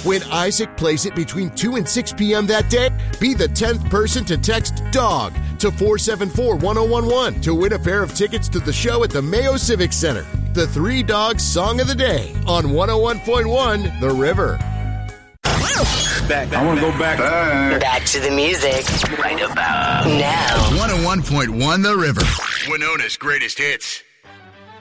When Isaac plays it between 2 and 6 p.m. that day, be the 10th person to text DOG to 474-1011 to win a pair of tickets to the show at the Mayo Civic Center. The Three Dogs Song of the Day on 101.1 The River. I want to go back. Back to the music. Right about now. 101.1 The River. Winona's greatest hits.